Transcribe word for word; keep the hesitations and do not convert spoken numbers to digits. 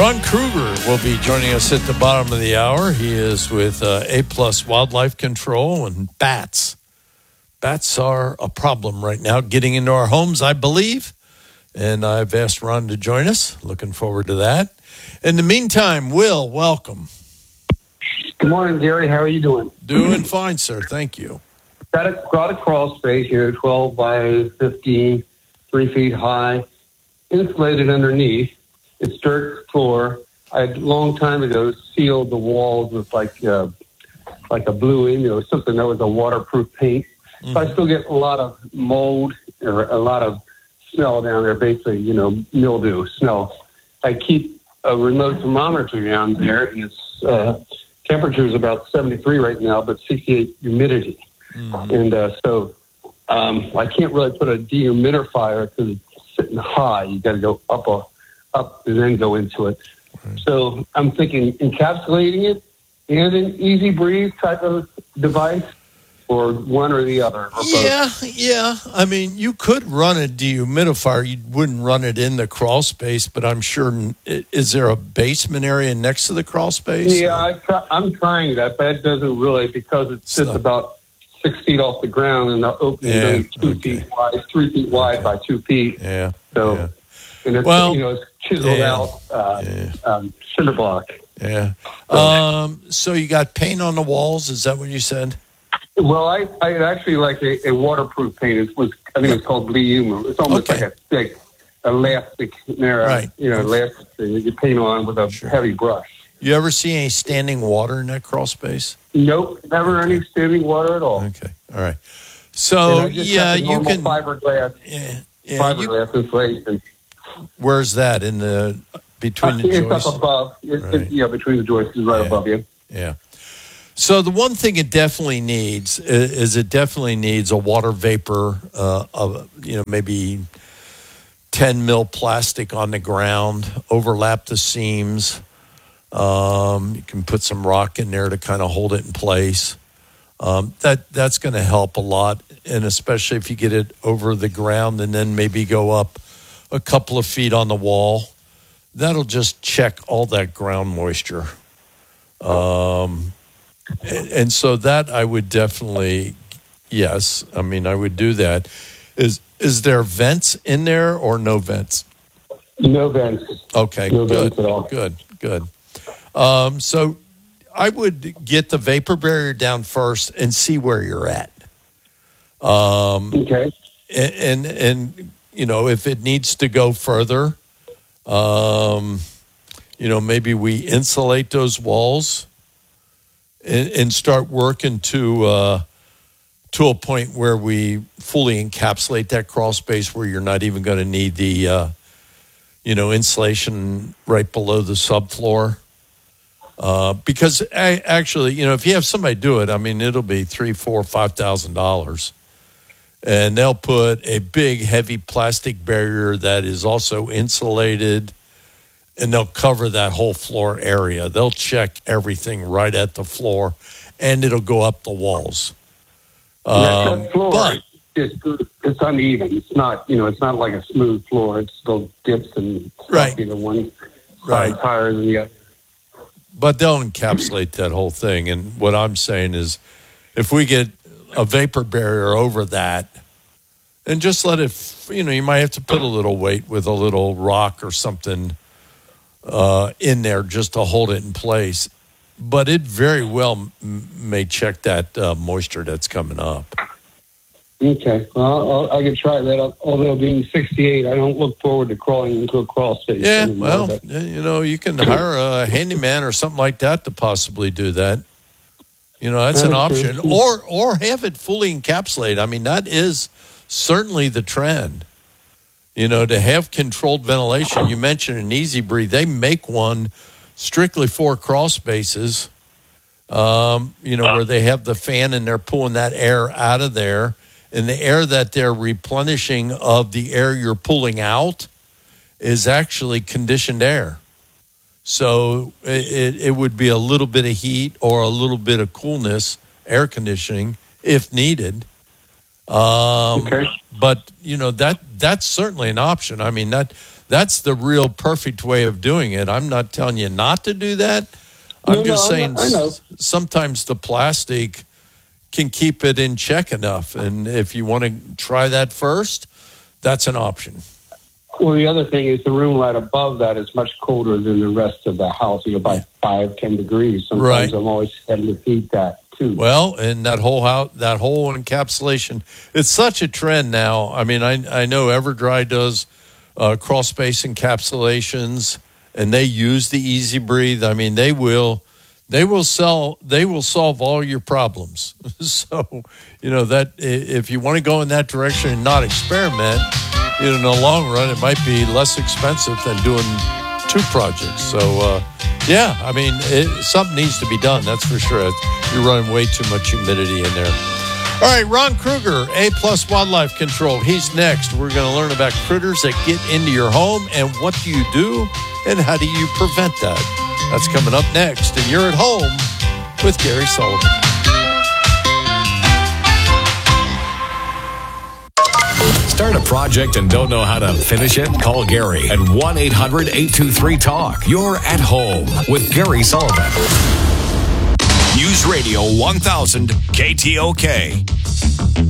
Ron Kruger will be joining us at the bottom of the hour. He is with uh, A-Plus Wildlife Control and bats. Bats are a problem right now, getting into our homes, I believe. And I've asked Ron to join us. Looking forward to that. In the meantime, Will, welcome. Good morning, Gary. How are you doing? Doing fine, sir. Thank you. Got a, got a crawl space here, twelve by fifteen, three feet high, insulated underneath. It's dirt floor. I had a long time ago sealed the walls with like uh, like a blue, you know, something that was a waterproof paint. Mm-hmm. So I still get a lot of mold or a lot of smell down there, basically, you know, mildew, smell. I keep a remote thermometer down there, and its uh, temperature is about seventy-three right now, but sixty-eight humidity. Mm-hmm. And uh, so um, I can't really put a dehumidifier because it's sitting high. You got to go up a up and then go into it. Right. So I'm thinking encapsulating it and an easy breathe type of device, or one or the other. Or yeah, both. yeah. I mean, you could run a dehumidifier. You wouldn't run it in the crawl space, but I'm sure, is there a basement area next to the crawl space? Yeah, I try, I'm trying that, but it doesn't really, because it sits so, about six feet off the ground and the opening yeah, is two okay. feet wide, three feet wide okay. by two feet. Yeah. So, yeah. and it's, well, you know, it's chiseled yeah, out uh, yeah. um, cinder block. Yeah. Um, so you got paint on the walls? Is that what you said? Well, I, I actually like a, a waterproof paint. It was, I think it's called Blue Humor. It's almost okay. like a thick elastic, narrow, right. you know, elastic thing that you paint on with a sure. heavy brush. You ever see any standing water in that crawl space? Nope, never okay. any standing water at all. Okay, all right. So yeah, you can fiberglass, yeah, yeah, fiberglass insulation. Where's that in the between the it's joists? It's up above. It's, right. it's, yeah, between the joists is right yeah. above you. Yeah. So the one thing it definitely needs is it definitely needs a water vapor uh, of you know maybe ten mil plastic on the ground, overlap the seams. Um, you can put some rock in there to kind of hold it in place. Um, that that's going to help a lot, and especially if you get it over the ground and then maybe go up a couple of feet on the wall, that'll just check all that ground moisture. Um, and, and so that I would definitely, yes, I mean I would do that. Is is there vents in there or no vents? No vents. Okay, no good, vents at all. good, good. Um, so I would get the vapor barrier down first and see where you're at. Um, okay. And, and, and, you know, if it needs to go further, um, you know, maybe we insulate those walls and, and start working to, uh, to a point where we fully encapsulate that crawl space where you're not even going to need the, uh, you know, insulation right below the subfloor. Uh, because I, actually, you know, if you have somebody do it, I mean, it'll be three, four, five thousand dollars, and they'll put a big, heavy plastic barrier that is also insulated, and they'll cover that whole floor area. They'll check everything right at the floor, and it'll go up the walls. Um, that floor, but it's, it's uneven. It's not, you know, it's not like a smooth floor. It still dips and right, either one right, side higher than the other. But they'll encapsulate that whole thing. And what I'm saying is if we get a vapor barrier over that and just let it, you know, you might have to put a little weight with a little rock or something uh, in there just to hold it in place. But it very well m- may check that uh, moisture that's coming up. Okay. Well, I'll, I can try that. Although being sixty-eight, I don't look forward to crawling into a crawl space. Yeah, anymore, well, but. you know, you can hire a handyman or something like that to possibly do that. You know, that's an option. Or or have it fully encapsulated. I mean, that is certainly the trend. You know, to have controlled ventilation. You mentioned an Easy Breathe. They make one strictly for crawl spaces, um, you know, where they have the fan and they're pulling that air out of there. And the air that they're replenishing of the air you're pulling out is actually conditioned air. So it, it would be a little bit of heat or a little bit of coolness, air conditioning, if needed. Um, okay. But, you know, that that's certainly an option. I mean, that That's the real perfect way of doing it. I'm not telling you not to do that. I'm No, just no, saying I know. s- sometimes the plastic can keep it in check enough. And if you want to try that first, that's an option. Well, the other thing is the room right above that is much colder than the rest of the house, you know, by five, ten degrees. Sometimes Right. I'm always having to heat that too. Well, and that whole house, that whole encapsulation, it's such a trend now. I mean, I I know EverDry does uh, crawl space encapsulations, and they use the Easy Breathe. I mean, they will they will sell they will solve all your problems. So, you know that i- if you want to go in that direction and not experiment, you know, in the long run, it might be less expensive than doing two projects. So, uh, yeah, I mean, it, something needs to be done. That's for sure. You're running way too much humidity in there. All right, Ron Kruger, A Plus Wildlife Control. He's next. We're going to learn about critters that get into your home and what do you do and how do you prevent that. That's coming up next. And you're at home with Gary Sullivan. Start a project and don't know how to finish it? Call Gary at one eight hundred eight two three talk. You're at home with Gary Sullivan. News Radio one thousand K T O K.